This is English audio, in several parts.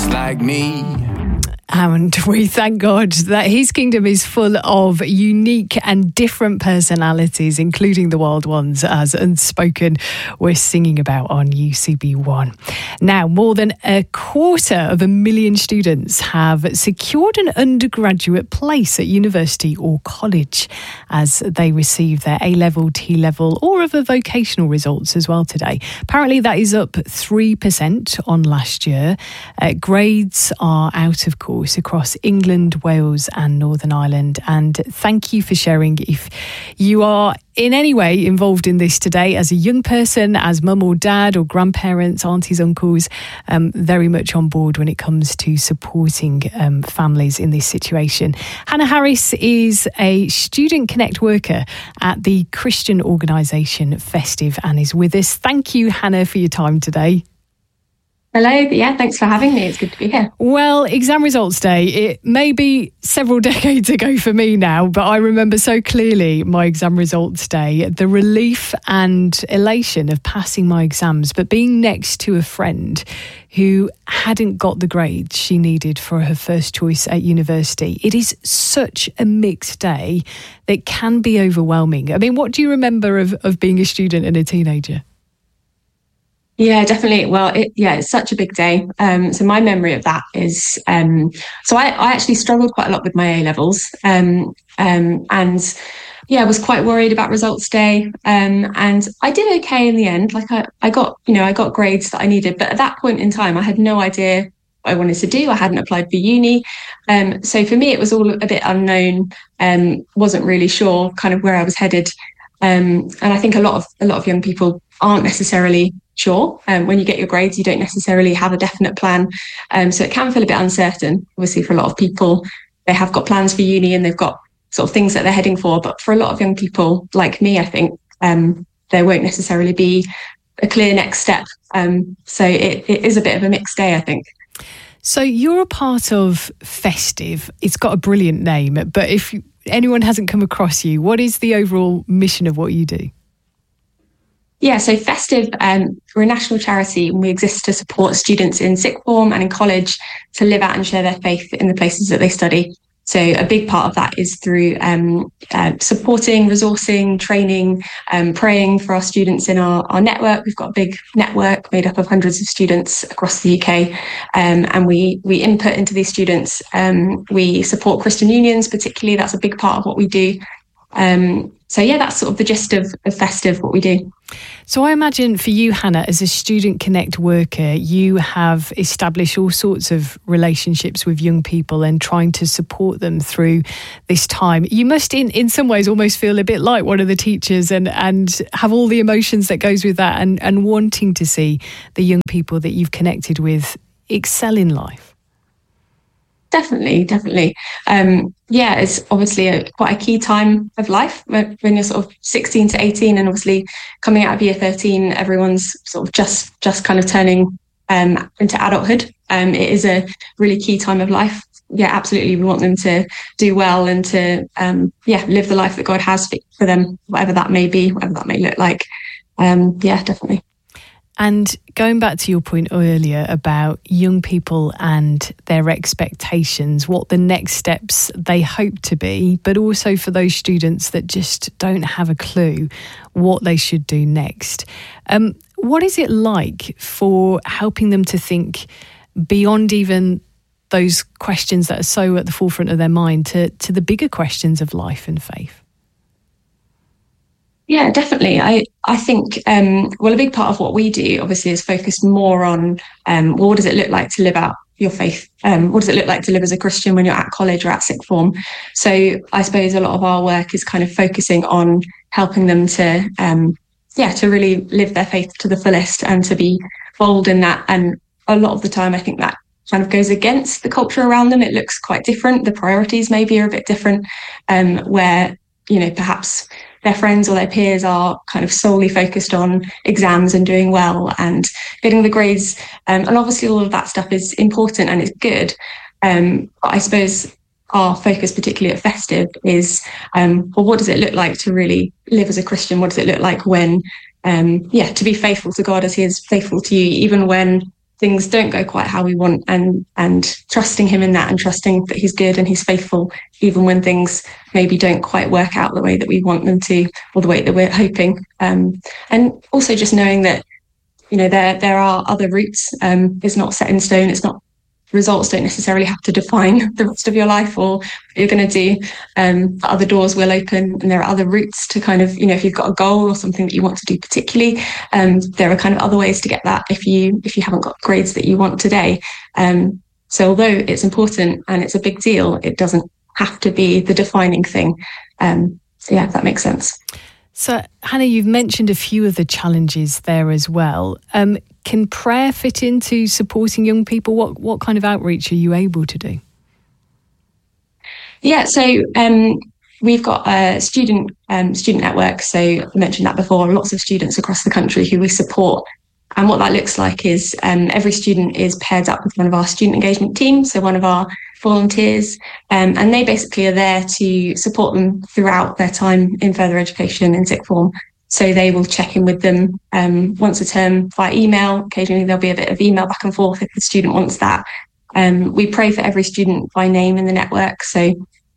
like me. And we thank God that his kingdom is full of unique and different personalities, including the wild ones, as Unspoken we're singing about on UCB1. Now, more than 250,000 students have secured an undergraduate place at university or college as they receive their A-level, T-level or other vocational results as well today. Apparently that is up 3% on last year. Grades are out, of course, across England, Wales and Northern Ireland. And thank you for sharing. If you are in any way involved in this today as a young person, as mum or dad or grandparents, aunties, uncles, very much on board when it comes to supporting families in this situation. Hannah Harris is a Student Connect worker at the Christian organisation Festive and is with us. Thank you, Hannah, for your time today. Hello, yeah, thanks for having me. It's good to be here. Well, exam results day, it may be several decades ago for me now, but I remember so clearly my exam results day, the relief and elation of passing my exams, but being next to a friend who hadn't got the grades she needed for her first choice at university. It is such a mixed day that can be overwhelming. I mean, what do you remember of being a student and a teenager? Yeah, definitely. Well, it's such a big day. So my memory of that is, so I actually struggled quite a lot with my A-levels, and yeah, I was quite worried about results day. And I did okay in the end. Like I got grades that I needed, but at that point in time, I had no idea what I wanted to do. I hadn't applied for uni. So for me, it was all a bit unknown. Wasn't really sure kind of where I was headed. And I think a lot of young people aren't necessarily sure. When you get your grades, you don't necessarily have a definite plan. So it can feel a bit uncertain. Obviously, for a lot of people, they have got plans for uni and they've got sort of things that they're heading for. But for a lot of young people like me, I think there won't necessarily be a clear next step. So it is a bit of a mixed day, I think. So you're a part of Festive. It's got a brilliant name, but if anyone hasn't come across you, what is the overall mission of what you do? Yeah, so Festive, we're a national charity and we exist to support students in sixth form and in college to live out and share their faith in the places that they study. So a big part of that is through supporting, resourcing, training, praying for our students in our network. We've got a big network made up of hundreds of students across the UK, and we input into these students. We support Christian unions, particularly. That's a big part of what we do. So yeah, that's sort of the gist of Festive, what we do. So I imagine for you, Hannah, as a Student Connect worker, you have established all sorts of relationships with young people and trying to support them through this time. You must in some ways almost feel a bit like one of the teachers and have all the emotions that goes with that and wanting to see the young people that you've connected with excel in life. Definitely. Yeah, it's obviously quite a key time of life when you're sort of 16 to 18 and obviously coming out of year 13, everyone's sort of just kind of turning into adulthood. It is a really key time of life. Yeah, absolutely. We want them to do well and to live the life that God has for them, whatever that may be, whatever that may look like. Yeah, definitely. And going back to your point earlier about young people and their expectations, what the next steps they hope to be, but also for those students that just don't have a clue what they should do next. What is it like for helping them to think beyond even those questions that are so at the forefront of their mind to the bigger questions of life and faith? Yeah, definitely. I think, a big part of what we do obviously is focused more on, what does it look like to live out your faith? What does it look like to live as a Christian when you're at college or at sixth form? So I suppose a lot of our work is kind of focusing on helping them to really live their faith to the fullest and to be bold in that. And a lot of the time, I think that kind of goes against the culture around them. It looks quite different. The priorities maybe are a bit different, where, perhaps their friends or their peers are kind of solely focused on exams and doing well and getting the grades. And obviously all of that stuff is important and it's good. But I suppose our focus, particularly at Festive, is, what does it look like to really live as a Christian? What does it look like when, to be faithful to God as he is faithful to you, even when things don't go quite how we want, and trusting him in that, and trusting that he's good and he's faithful, even when things maybe don't quite work out the way that we want them to, or the way that we're hoping. And also just knowing that, there are other routes. It's not set in stone. It's not, results don't necessarily have to define the rest of your life or what you're going to do. Other doors will open, and there are other routes to kind of, if you've got a goal or something that you want to do particularly, there are kind of other ways to get that if you haven't got grades that you want today. So although it's important and it's a big deal, it doesn't have to be the defining thing. If that makes sense. So, Hannah, you've mentioned a few of the challenges there as well. Can prayer fit into supporting young people? What kind of outreach are you able to do? Yeah, so we've got a student network. So I mentioned that before. Lots of students across the country who we support. And what that looks like is every student is paired up with one of our student engagement teams, so one of our volunteers, and they basically are there to support them throughout their time in further education in sixth form. So they will check in with them once a term via email. Occasionally there'll be a bit of email back and forth if the student wants that. We pray for every student by name in the network. So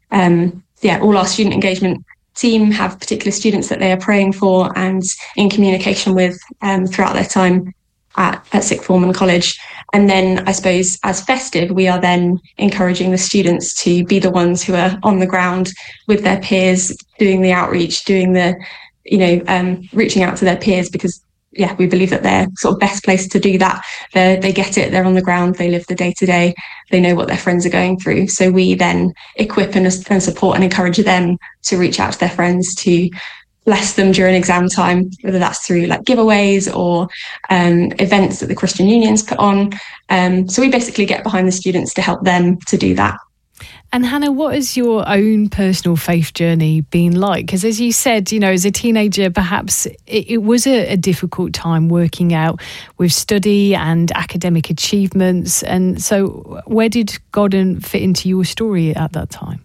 all our student engagement team have particular students that they are praying for and in communication with throughout their time at sixth form and college. And then I suppose as festive, we are then encouraging the students to be the ones who are on the ground with their peers, doing the outreach, doing the, reaching out to their peers, because we believe that they're sort of best placed to do that. They get it, they're on the ground, they live the day to day, they know what their friends are going through. So we then equip and support and encourage them to reach out to their friends, to bless them during exam time, whether that's through like giveaways or events that the Christian Union's put on. So we basically get behind the students to help them to do that. And Hannah, what has your own personal faith journey been like? Because as you said, as a teenager, perhaps it was a difficult time working out with study and academic achievements. And so where did God fit into your story at that time?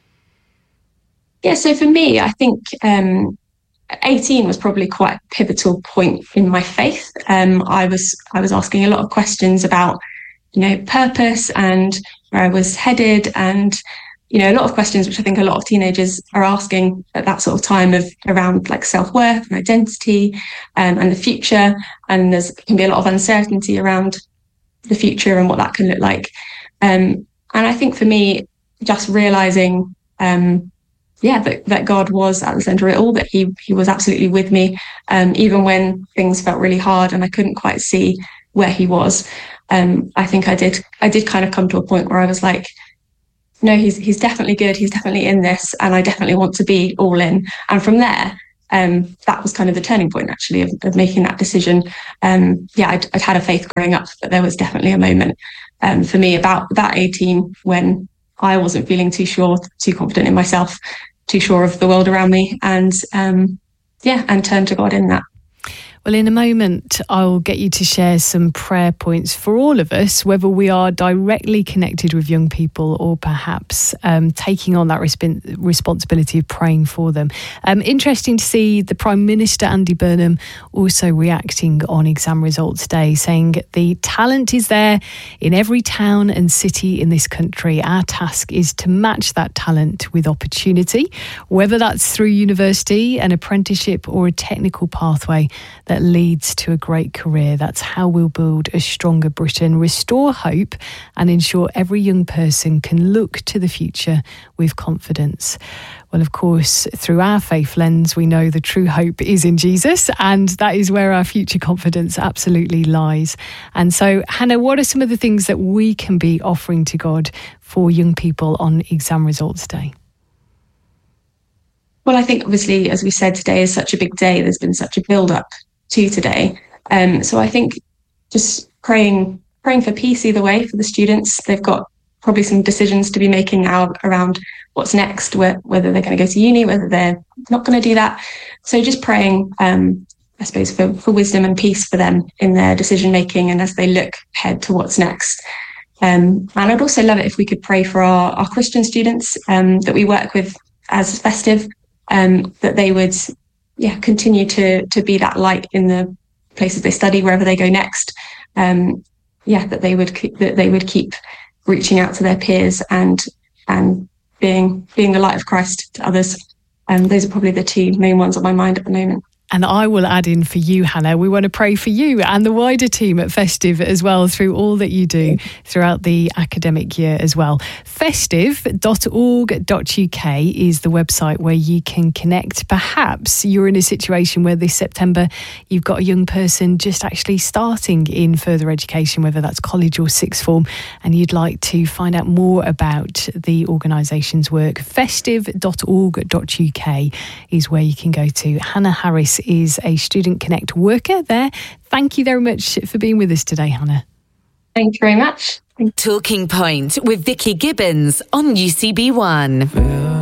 Yeah, so for me, I think 18 was probably quite a pivotal point in my faith. I was asking a lot of questions about purpose and where I was headed, and a lot of questions which I think a lot of teenagers are asking at that sort of time, of around like self-worth and identity and the future. And there can be a lot of uncertainty around the future and what that can look like. And I think for me, just realizing that God was at the center of it all, that he was absolutely with me, even when things felt really hard and I couldn't quite see where he was. I think I did kind of come to a point where I was like, no, he's definitely good. He's definitely in this, and I definitely want to be all in. And from there, that was kind of the turning point, actually, of making that decision. I'd had a faith growing up, but there was definitely a moment for me about 18 when I wasn't feeling too sure, too confident in myself, too sure of the world around me, and turned to God in that. Well, in a moment, I'll get you to share some prayer points for all of us, whether we are directly connected with young people or perhaps taking on that responsibility of praying for them. Interesting to see the Prime Minister, Andy Burnham, also reacting on exam results day, saying the talent is there in every town and city in this country. Our task is to match that talent with opportunity, whether that's through university, an apprenticeship or a technical pathway that leads to a great career. That's how we'll build a stronger Britain, restore hope, and ensure every young person can look to the future with confidence. Well, of course, through our faith lens, we know the true hope is in Jesus, and that is where our future confidence absolutely lies. And so, Hannah, what are some of the things that we can be offering to God for young people on exam results day? Well, I think obviously, as we said, today is such a big day. There's been such a build-up to today. So I think just praying for peace either way for the students. They've got probably some decisions to be making now around what's next, whether they're going to go to uni, whether they're not going to do that. So just praying, I suppose, for wisdom and peace for them in their decision making and as they look ahead to what's next. And I'd also love it if we could pray for our Christian students that we work with as Festive, that they would continue to be that light in the places they study, wherever they go next. that they would keep reaching out to their peers and being the light of Christ to others. Those are probably the two main ones on my mind at the moment. And I will add in for you, Hannah, we want to pray for you and the wider team at Festive as well through all that you do throughout the academic year as well. Festive.org.uk is the website where you can connect. Perhaps you're in a situation where this September you've got a young person just actually starting in further education, whether that's college or sixth form, and you'd like to find out more about the organisation's work. Festive.org.uk is where you can go to. Hannah Harris is a Student Connect worker there. Thank you very much for being with us today, Hannah. Thank you very much. Talking Point with Vicky Gibbons on UCB1.